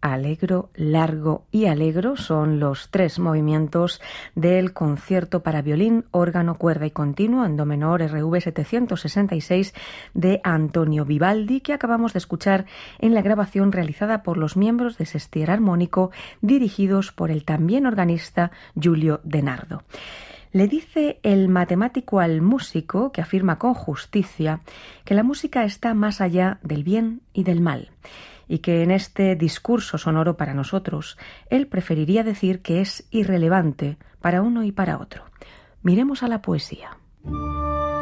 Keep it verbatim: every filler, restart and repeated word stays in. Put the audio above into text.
Allegro, largo y allegro son los tres movimientos del concierto para violín, órgano, cuerda y continuo en do menor R V setecientos sesenta y seis de Antonio Vivaldi, que acabamos de escuchar en la grabación realizada por los miembros de Sestier Armónico, dirigidos por el también organista Giulio De Nardo. Le dice el matemático al músico, que afirma con justicia que la música está más allá del bien y del mal, y que en este discurso sonoro para nosotros, él preferiría decir que es irrelevante para uno y para otro. Miremos a la poesía.